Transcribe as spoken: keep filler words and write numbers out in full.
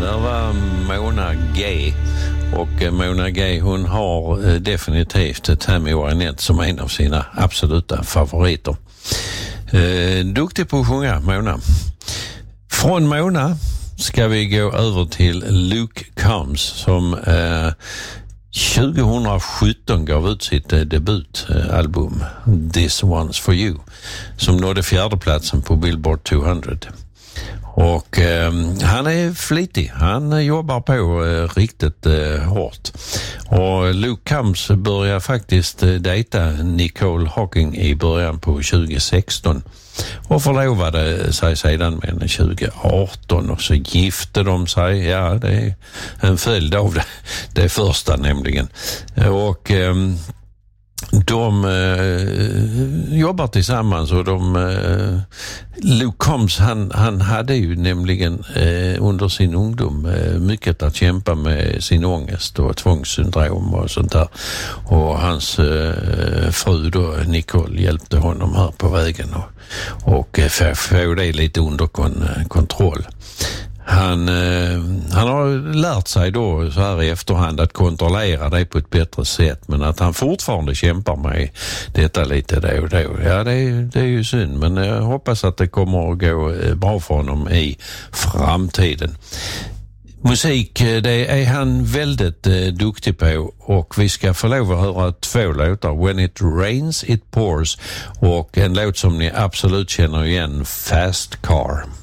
där var Mona Gay. Och Mona Gay, hon har definitivt Tammy Wynette som en av sina absoluta favoriter. Eh, duktig på att sjunga, Mona. Från Mona ska vi gå över till Luke Combs som eh, tjugohundrasjutton gav ut sitt eh, debutalbum This One's For You som nådde fjärdeplatsen på Billboard tvåhundra. Och eh, han är flitig. Han jobbar på eh, riktigt eh, hårt. Och Luke Combs börjar faktiskt eh, dejta Nicole Hawking i början på tjugohundrasexton. Och förlovade sig sedan med henne tjugoarton och så gifte de sig. Ja, det är en följd av det, det första nämligen. Och eh, de eh, jobbar tillsammans och de eh, Luke Combs han, han hade ju nämligen eh, under sin ungdom eh, mycket att kämpa med sin ångest och tvångssyndrom och sånt där. Och hans eh, fru då, Nicole, hjälpte honom här på vägen och, och eh, få det lite under kon, kontroll. Han, eh, han har lärt sig då så här i efterhand att kontrollera det på ett bättre sätt, men att han fortfarande kämpar med detta lite då och då. Ja, det är, det är ju synd, men jag hoppas att det kommer att gå bra för honom i framtiden. Musik, det är han väldigt eh, duktig på och vi ska få lov att höra två låtar. When It Rains It Pours och en låt som ni absolut känner igen, Fast Car.